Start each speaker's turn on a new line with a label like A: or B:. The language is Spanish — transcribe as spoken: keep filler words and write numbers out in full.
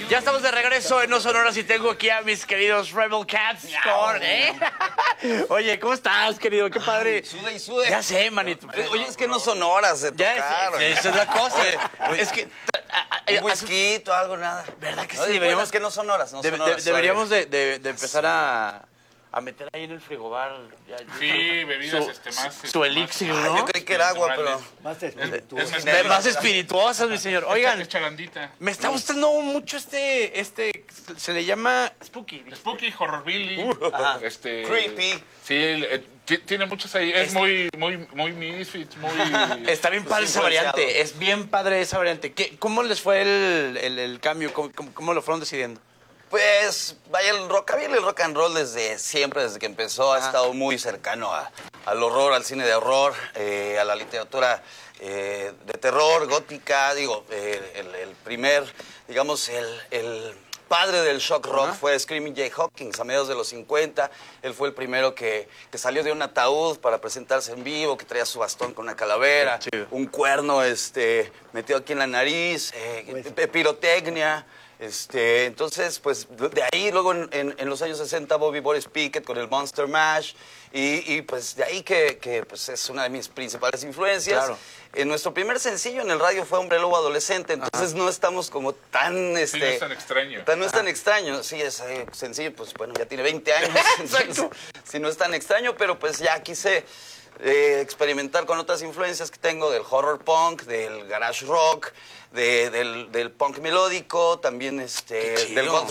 A: Ya estamos de regreso en No Sonoras y tengo aquí a mis queridos Rebel Cats con, ¿eh? Oye, ¿cómo estás, querido? Qué padre.
B: Ay, sude y sude.
A: Ya sé, manito.
B: Oye, es que no son horas de
A: Ya
B: tocar.
A: es, esa es la cosa. Es que...
B: Un whisky, algo, nada.
A: ¿Verdad que
B: no,
A: sí?
B: Deberíamos que no son horas, no
A: de,
B: son
A: de,
B: horas.
A: deberíamos de, de, de empezar a... a meter ahí en el frigobar. Ya,
C: Sí, bebidas
A: su,
C: este, más...
A: Su,
C: este,
A: su elixir,
C: más-
A: ¿no?
B: Yo creí que era agua, pero...
D: Más
C: Es,
D: espirituoso.
C: es,
A: De-
C: es-
A: más espirituosas, mi señor. Oigan,
C: es charandita.
A: me está gustando mucho este... este se le llama Spooky.
C: Spooky, Horrorbilly.
B: Ajá.
C: este,
B: Creepy.
C: Sí, eh, ti- tiene muchos ahí. Es
A: Es-
C: muy, muy, muy Misfits, muy...
A: Está bien padre esa
B: influenciado.
A: variante, es bien padre esa variante. ¿Qué, ¿Cómo les fue el, el, el cambio? ¿Cómo, cómo, cómo lo fueron decidiendo?
B: Pues, vaya, el rockabilly, el rock and roll desde siempre, desde que empezó, ha
A: Ajá.
B: estado muy cercano a- al horror, al cine de horror, eh, a la literatura eh, de terror, gótica. Digo, eh, el, el primer, digamos, el, el padre del shock rock
A: Ajá.
B: fue Screaming Jay Hawkins a mediados de los cincuenta. Él fue el primero que, que salió de un ataúd para presentarse en vivo, que traía su bastón con una calavera,
A: Qué chido.
B: un cuerno este, metido aquí en la nariz, eh,
D: Pues-
B: pirotecnia. Este, entonces, pues de ahí luego en, en- en los años sesenta Bobby Boris Pickett con el Monster Mash y, y, pues de ahí que, que, pues, es una de mis principales influencias.
A: Claro.
B: En nuestro primer sencillo en el radio fue Hombre Lobo Adolescente, entonces no estamos como tan... Este,
C: Sí, no es tan extraño.
B: tan- no es tan extraño, sí, es eh, sencillo, pues bueno, ya tiene veinte años.
A: Exacto.
B: Sí, no es tan extraño, pero pues ya quise eh, experimentar con otras influencias que tengo del horror punk, del garage rock, de- del, del punk melódico, también este,
A: Qué chido.
B: del goth